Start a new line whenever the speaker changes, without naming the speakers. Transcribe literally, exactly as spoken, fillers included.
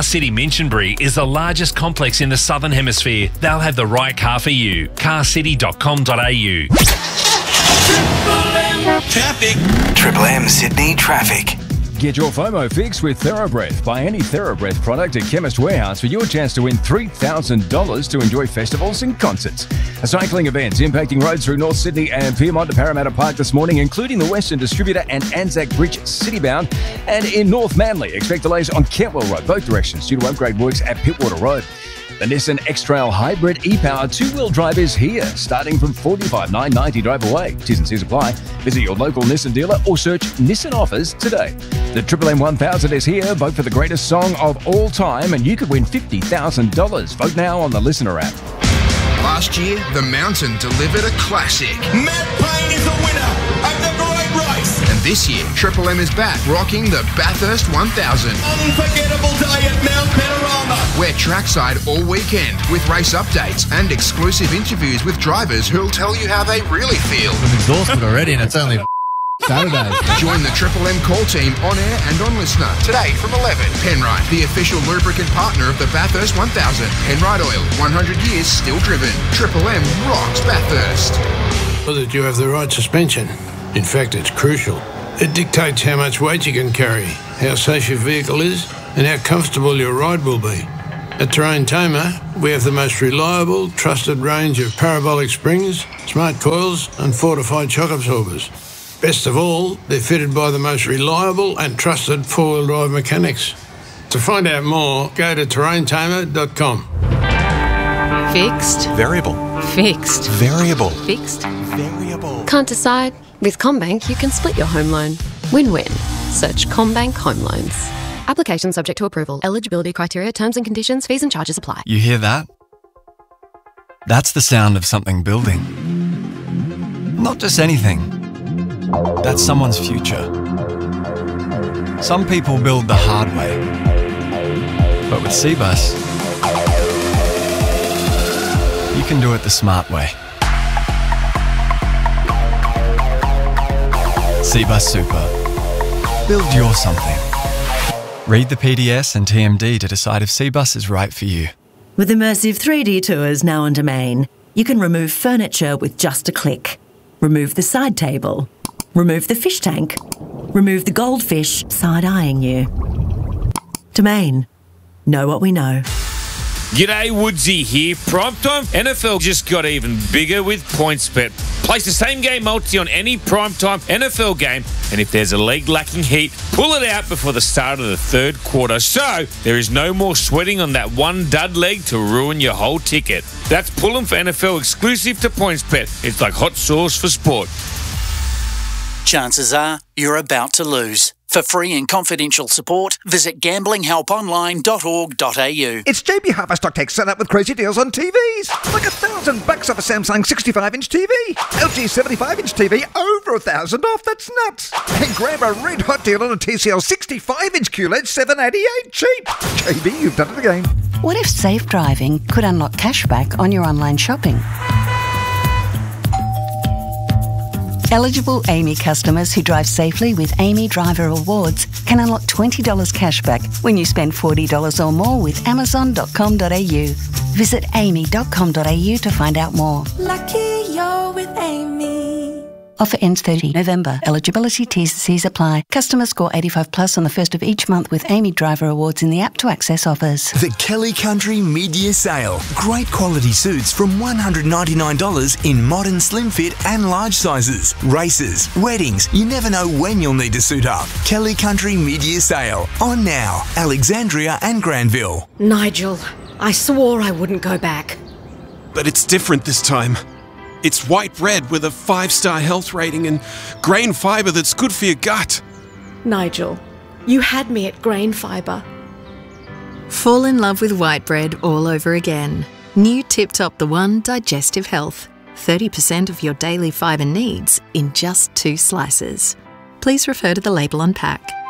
Car City Minchinbury is the largest complex in the Southern Hemisphere. They'll have the right car for you. car city dot com dot a u.
Traffic. Triple M Sydney traffic.
Get your FOMO fix with TheraBreath. Buy any TheraBreath product at Chemist Warehouse for your chance to win three thousand dollars to enjoy festivals and concerts. Cycling events impacting roads through North Sydney and Pyrmont to Parramatta Park this morning, including the Western Distributor and Anzac Bridge citybound. And in North Manly, expect delays on Kentwell Road, both directions, due to upgrade works at Pittwater Road. The Nissan X-Trail Hybrid e-Power two-wheel drive is here, starting from forty-five thousand nine hundred ninety dollars drive away. T's and C's apply. Visit your local Nissan dealer or search Nissan offers today. The Triple M one thousand is here. Vote for the greatest song of all time and you could win fifty thousand dollars. Vote now on the Listener app.
Last year, The Mountain delivered a classic.
Matt Payne is the winner of the great race.
And this year, Triple M is back rocking the Bathurst one thousand.
Unforgettable day at Mount Panorama.
We're trackside all weekend with race updates and exclusive interviews with drivers who'll tell you how they really feel.
I'm exhausted already and it's only Saturday.
Join the Triple M call team on air and on Listener today from eleven. Penrite, the official lubricant partner of the Bathurst one thousand. Penrite Oil, one hundred years still driven. Triple M rocks Bathurst.
Well, that you have the right suspension. In fact, it's crucial. It dictates how much weight you can carry, how safe your vehicle is, and how comfortable your ride will be. At Terrain Tamer, we have the most reliable, trusted range of parabolic springs, smart coils, and fortified shock absorbers. Best of all, they're fitted by the most reliable and trusted four-wheel drive mechanics. To find out more, go to terrain tamer dot com.
Fixed.
Variable.
Fixed.
Variable.
Fixed.
Variable.
Can't decide? With CommBank, you can split your home loan. Win-win. Search CommBank Home Loans. Application subject to approval. Eligibility criteria, terms and conditions, fees and charges apply.
You hear that? That's the sound of something building. Not just anything. That's someone's future. Some people build the hard way. But with Cbus, you can do it the smart way. Cbus Super. Build your something. Read the P D S and T M D to decide if Cbus is right for you.
With immersive three D tours now on Domain, you can remove furniture with just a click. Remove the side table. Remove the fish tank. Remove the goldfish side-eyeing you. Domain. Know what we know.
G'day, Woodsy here. Primetime N F L just got even bigger with PointsBet. Place the same game multi on any primetime N F L game, and if there's a leg lacking heat, pull it out before the start of the third quarter. So there is no more sweating on that one dud leg to ruin your whole ticket. That's Pull'em for N F L exclusive to PointsBet. It's like hot sauce for sport.
Chances are you're about to lose. For free and confidential support, visit gambling help online dot org dot a u.
It's J B Harper Stock Tech set up with crazy deals on T Vs. Like a thousand bucks off a Samsung sixty-five inch T V. L G seventy-five inch T V, over a thousand off. That's nuts. And grab a red hot deal on a T C L sixty-five inch Q L E D, seven eighty-eight cheap. J B, you've done it again.
What if safe driving could unlock cashback on your online shopping? Eligible Amy customers who drive safely with Amy Driver Rewards can unlock twenty dollars cashback when you spend forty dollars or more with amazon dot com dot a u. Visit amy dot com dot a u to find out more.
Lucky you're with Amy.
Offer ends thirtieth November. Eligibility T's and C's apply. Customers score eighty-five plus on the first of each month with Amy Driver Awards in the app to access offers.
The Kelly Country Mid-Year Sale. Great quality suits from one hundred ninety-nine dollars in modern slim fit and large sizes. Races, weddings, you never know when you'll need to suit up. Kelly Country Mid-Year Sale. On now. Alexandria and Granville.
Nigel, I swore I wouldn't go back.
But it's different this time. It's white bread with a five-star health rating and grain fibre that's good for your gut.
Nigel, you had me at grain fibre.
Fall in love with white bread all over again. New Tip Top The One Digestive Health. thirty percent of your daily fibre needs in just two slices. Please refer to the label on pack.